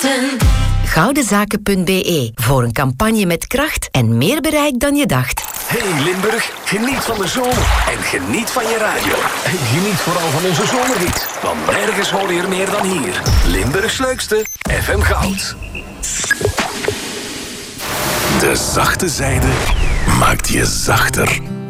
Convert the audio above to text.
wachten. Goudenzaken.be voor een campagne met kracht en meer bereik dan je dacht. Hey Limburg, geniet van de zomer en geniet van je radio. En geniet vooral van onze zomerhit, want nergens hoor je er meer dan hier. Limburgs leukste, FM Goud. De zachte zijde maakt je zachter.